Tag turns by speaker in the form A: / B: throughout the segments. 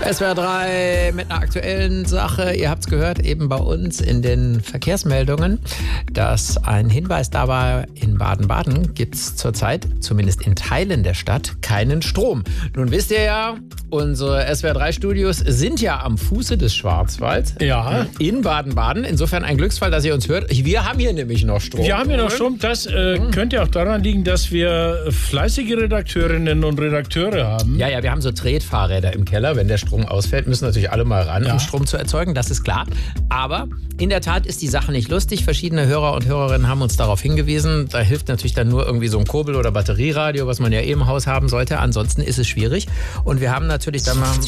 A: SWR 3 mit einer aktuellen Sache. Ihr habt es gehört, eben bei uns in den Verkehrsmeldungen, dass ein Hinweis da war, in Baden-Baden gibt es zurzeit, zumindest in Teilen der Stadt, keinen Strom. Nun wisst ihr ja, unsere SWR 3 Studios sind ja am Fuße des Schwarzwalds.
B: Ja.
A: In Baden-Baden. Insofern ein Glücksfall, dass ihr uns hört. Wir haben hier nämlich noch Strom.
B: Wir haben hier noch Strom. Das könnte auch daran liegen, dass wir fleißige Redakteurinnen und Redakteure haben.
A: Ja, wir haben so Tretfahrräder im Keller. Wenn der Strom ausfällt, müssen natürlich alle mal ran, um Strom zu erzeugen. Das ist klar. Aber in der Tat ist die Sache nicht lustig. Verschiedene Hörer und Hörerinnen haben uns darauf hingewiesen. Da hilft natürlich dann nur irgendwie so ein Kurbel- oder Batterieradio, was man ja im Haus haben sollte. Ansonsten ist es schwierig. Und wir haben natürlich dann mal...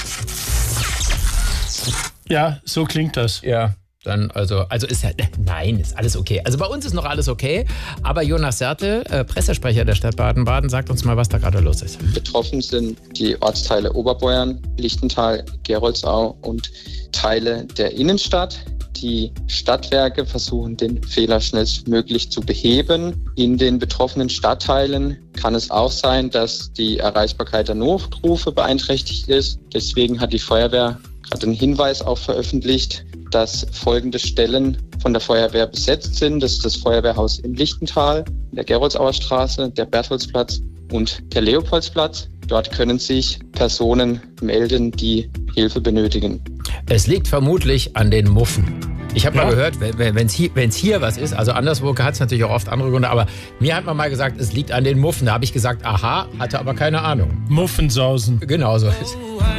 B: Ja, so klingt das.
A: Ja. Dann also ist ja, nein, ist alles okay. Also bei uns ist noch alles okay, aber Jonas Sertel, Pressesprecher der Stadt Baden-Baden, sagt uns mal, was da gerade los ist.
C: Betroffen sind die Ortsteile Oberbeuern, Lichtental, Geroldsau und Teile der Innenstadt. Die Stadtwerke versuchen, den Fehler schnellstmöglich zu beheben. In den betroffenen Stadtteilen kann es auch sein, dass die Erreichbarkeit der Notrufe beeinträchtigt ist. Deswegen hat die Feuerwehr gerade einen Hinweis auch veröffentlicht, dass folgende Stellen von der Feuerwehr besetzt sind. Das ist das Feuerwehrhaus in Lichtental, der Geroldsauer Straße, der Bertholdsplatz und der Leopoldsplatz. Dort können sich Personen melden, die Hilfe benötigen.
A: Es liegt vermutlich an den Muffen. Ich habe mal gehört, wenn es hier was ist, also anderswo hat es natürlich auch oft andere Gründe, aber mir hat man mal gesagt, es liegt an den Muffen. Da habe ich gesagt, aha, hatte aber keine Ahnung.
B: Muffensausen.
A: Genau so ist es.